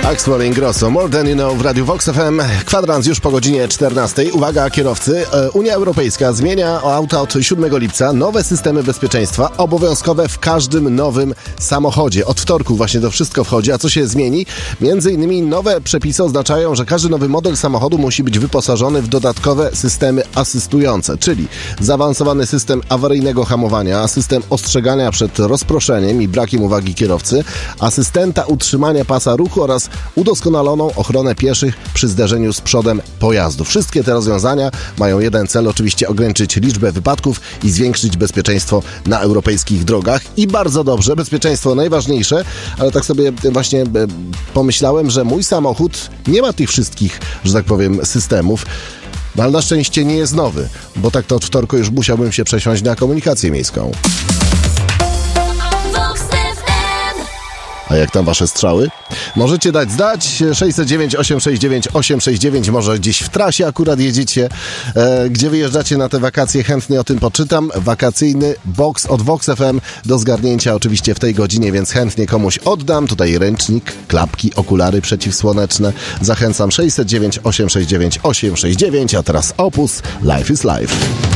Axwell Ingrosso, More Than You Know w Radiu Vox FM. Kwadrans już po godzinie 14. Uwaga kierowcy, Unia Europejska zmienia auta od 7 lipca. Nowe systemy bezpieczeństwa obowiązkowe w każdym nowym samochodzie. Od wtorku właśnie to wszystko wchodzi. A co się zmieni? Między innymi nowe przepisy oznaczają, że każdy nowy model samochodu musi być wyposażony w dodatkowe systemy asystujące, czyli zaawansowany system awaryjnego hamowania, system ostrzegania przed rozproszeniem i brakiem uwagi kierowcy, asystenta utrzymania pasa ruchu oraz udoskonaloną ochronę pieszych przy zderzeniu z przodem pojazdu. Wszystkie te rozwiązania mają jeden cel, oczywiście ograniczyć liczbę wypadków i zwiększyć bezpieczeństwo na europejskich drogach. I bardzo dobrze, bezpieczeństwo najważniejsze, ale tak sobie właśnie pomyślałem, że mój samochód nie ma tych wszystkich, że tak powiem, systemów. No ale na szczęście nie jest nowy, bo tak to od wtorku już musiałbym się przesiąść na komunikację miejską. A jak tam wasze strzały? Możecie dać znać 609 869 869, może gdzieś w trasie akurat jedziecie, gdzie wyjeżdżacie na te wakacje, chętnie o tym poczytam. Wakacyjny box od Vox FM do zgarnięcia oczywiście w tej godzinie, więc chętnie komuś oddam. Tutaj ręcznik, klapki, okulary przeciwsłoneczne. Zachęcam 609 869 869, a teraz Opus Life is Life.